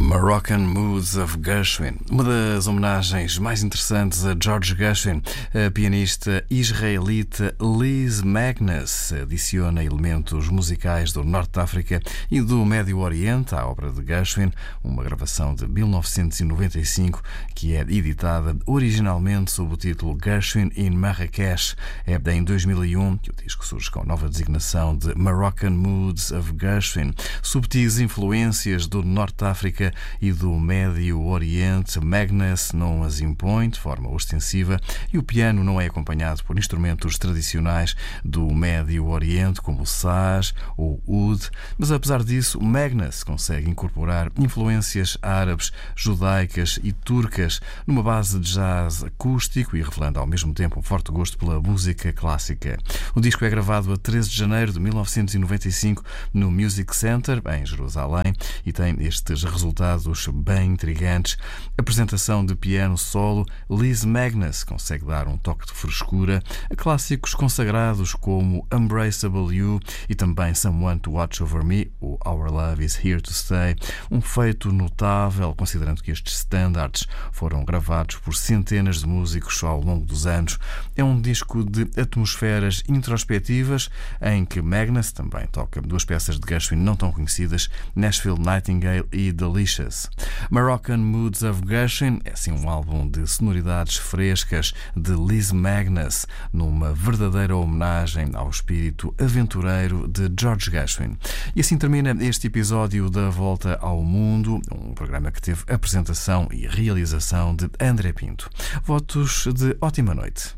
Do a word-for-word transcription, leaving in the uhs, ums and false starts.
Moroccan Moods of Gershwin, uma das homenagens mais interessantes a George Gershwin. A pianista israelita Liz Magnus adiciona elementos musicais do Norte de África e do Médio Oriente à obra de Gershwin, uma gravação de mil novecentos e noventa e cinco que é editada originalmente sob o título Gershwin in Marrakech. É em dois mil e um que o disco surge com a nova designação de Moroccan Moods of Gershwin. Subtis influências do Norte de África e do Médio Oriente, Magnus não as impõe de forma ostensiva e o piano não é acompanhado por instrumentos tradicionais do Médio Oriente, como o saz ou oud, mas apesar disso, Magnus consegue incorporar influências árabes, judaicas e turcas numa base de jazz acústico e revelando ao mesmo tempo um forte gosto pela música clássica. O disco é gravado a treze de janeiro de mil novecentos e noventa e cinco no Music Center, em Jerusalém, e tem estes resultados bem intrigantes. Apresentação de piano solo, Liz Magnus consegue dar um toque de frescura a clássicos consagrados como Unbraceable You e também Someone to Watch Over Me, o Our Love Is Here to Stay, um feito notável, considerando que estes standards foram gravados por centenas de músicos ao longo dos anos. É um disco de atmosferas introspectivas em que Magnus também toca duas peças de Gershwin não tão conhecidas, Nashville Nightingale e Delicious. Moroccan Moods of Gershwin é assim um álbum de sonoridades frescas de Liz Magnus, numa verdadeira homenagem ao espírito aventureiro de George Gershwin. E assim termina este episódio da Volta ao Mundo, um programa que teve apresentação e realização de André Pinto. Votos de ótima noite.